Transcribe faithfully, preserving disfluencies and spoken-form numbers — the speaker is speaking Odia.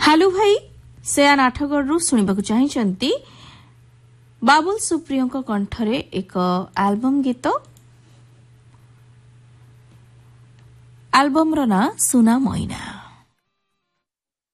ହାଲୁ ଭାଇ ସେୟାନ ଆଠଗଡ଼ରୁ ଶୁଣିବାକୁ ଚାହିଁଛନ୍ତି ବାବୁଲ ସୁପ୍ରିୟଙ୍କ କଣ୍ଠରେ ଏକ ଆଲବମ୍ ଗୀତ। ଆଲବମ୍ର ନାଁ ସୁନା ମଇନା।